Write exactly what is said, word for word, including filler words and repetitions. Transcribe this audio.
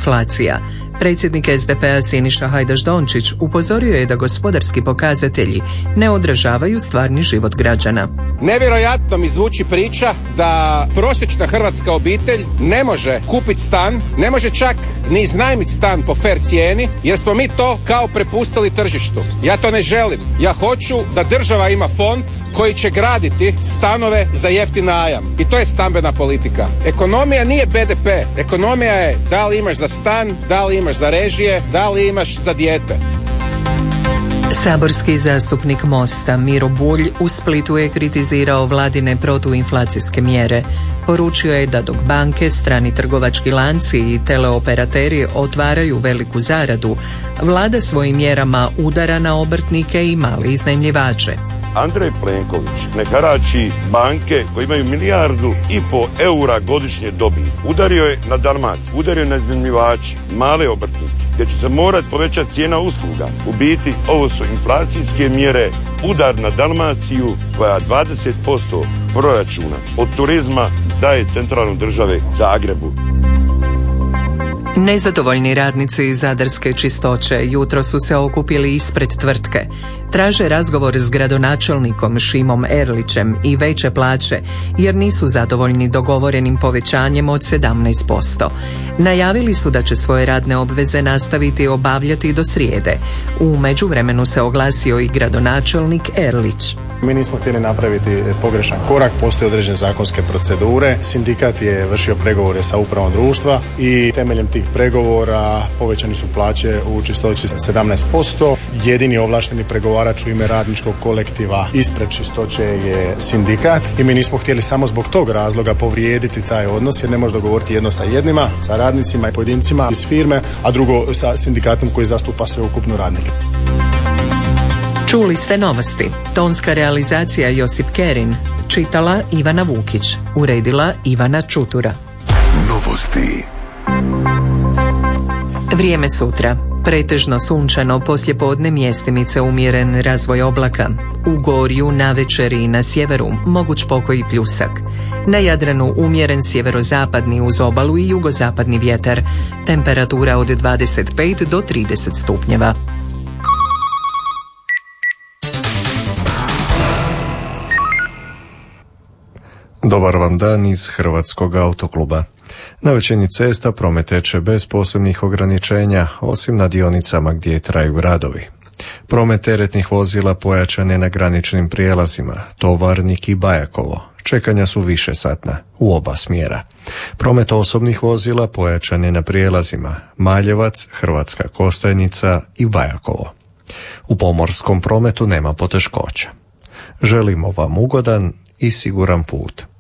inflacija. Predsjednik S D P-a Siniša Hajdaš-Dončić upozorio je da gospodarski pokazatelji ne odražavaju stvarni život građana. Nevjerojatno mi zvuči priča da prosječna hrvatska obitelj ne može kupiti stan, ne može čak ni iznajmiti stan po fer cijeni, jer smo mi to kao prepustili tržištu. Ja to ne želim. Ja hoću da država ima fond koji će graditi stanove za jeftin najam. I to je stambena politika. Ekonomija nije B D P. Ekonomija je da li imaš za stan, da li imaš za režije, da li imaš za dijete. Saborski zastupnik Mosta Miro Bulj u Splitu je kritizirao vladine protuinflacijske mjere. Poručio je da dok banke, strani trgovački lanci i teleoperateri otvaraju veliku zaradu, vlada svojim mjerama udara na obrtnike i male iznajmljivače. Andrej Plenković ne harači banke koje imaju milijardu i po eura godišnje dobiti. Udario je na Dalmaciju, udario je na iznajmljivače, male obrtnike, gdje će se morati povećati cijena usluga. U biti, ovo su inflacijske mjere, udar na Dalmaciju koja dvadeset posto proračuna od turizma daje centralnoj države Zagrebu. Nezadovoljni radnici Zadarske čistoće jutro su se okupili ispred tvrtke. Traže razgovor s gradonačelnikom Šimom Erlićem i veće plaće, jer nisu zadovoljni dogovorenim povećanjem od sedamnaest posto. Najavili su da će svoje radne obveze nastaviti obavljati do srijede. U međuvremenu se oglasio i gradonačelnik Erlić. Mi nismo htjeli napraviti pogrešan korak, postoje određene zakonske procedure. Sindikat je vršio pregovore sa upravom društva i temeljem tih pregovora povećani su plaće u čistoći sedamnaest posto. Jedini ovlašteni pregovarač u ime radničkog kolektiva ispred čistoće je sindikat i mi nismo htjeli samo zbog tog razloga povrijediti taj odnos, jer ne može dogovoriti jedno sa jednima, sa radnicima i pojedincima iz firme, a drugo sa sindikatom koji zastupa sveukupno radnike. Čuli ste novosti. Tonska realizacija Josip Kerin, čitala Ivana Vukić, uredila Ivana Čutura. Novosti. Vrijeme sutra. Pretežno sunčano, poslijepodne mjestimice umjeren razvoj oblaka. U Gorju, navečer i na sjeveru moguć pokoj i pljusak. Na Jadranu umjeren sjeverozapadni uz obalu i jugozapadni vjetar. Temperatura od dvadeset pet do trideset stupnjeva. Dobar vam dan iz Hrvatskog autokluba. Na većini cesta promet teče bez posebnih ograničenja, osim na dionicama gdje traju radovi. Promet teretnih vozila pojačan je na graničnim prijelazima, Tovarnik i Bajakovo. Čekanja su višesatna, u oba smjera. Promet osobnih vozila pojačan je na prijelazima Maljevac, Hrvatska Kostajnica i Bajakovo. U pomorskom prometu nema poteškoća. Želimo vam ugodan i siguran put.